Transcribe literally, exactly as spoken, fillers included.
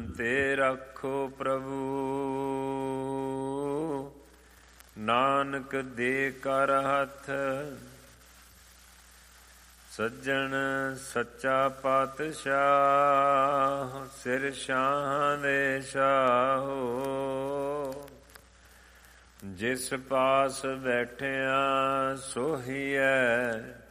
ਤੇ ਰੱਖੋ ਪ੍ਰਭੂ। ਨਾਨਕ ਦੇ ਕਰ ਹੱਥ ਸੱਜਣ ਸੱਚਾ ਪਾਤਸ਼ਾਹ। ਸਿਰ ਸ਼ਾਹਾਂ ਦੇ ਸ਼ਾਹੋ ਜਿਸ ਪਾਸ ਬੈਠਿਆ ਸੋਹੀਐ